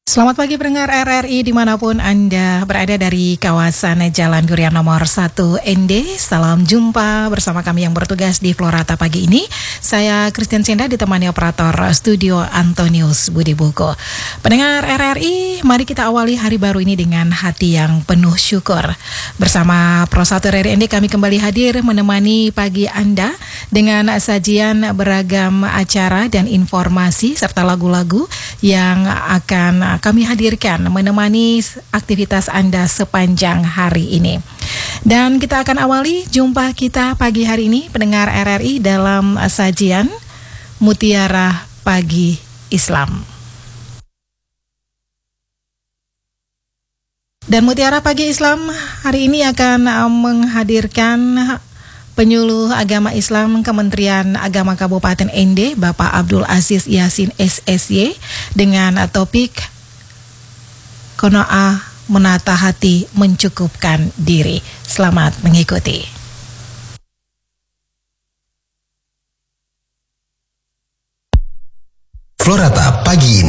Selamat pagi pendengar RRI dimanapun Anda berada dari kawasan Jalan Durian nomor 1 ND. Salam jumpa bersama kami yang bertugas di Florata pagi ini. Saya Christian Senda ditemani operator studio Antonius Budibuko. Pendengar RRI, mari kita awali hari baru ini dengan hati yang penuh syukur. Bersama Pro 1 RRI ND kami kembali hadir menemani pagi Anda dengan sajian beragam acara dan informasi serta lagu-lagu yang akan kami hadirkan menemani aktivitas Anda sepanjang hari ini. Dan kita akan awali jumpa kita pagi hari ini pendengar RRI dalam sajian Mutiara Pagi Islam. Dan Mutiara Pagi Islam hari ini akan menghadirkan Penyuluh Agama Islam Kementerian Agama Kabupaten ND, Bapak Abdul Aziz Yasin SSY, dengan topik Qanaah menata hati mencukupkan diri. Selamat mengikuti. Florata pagi ini.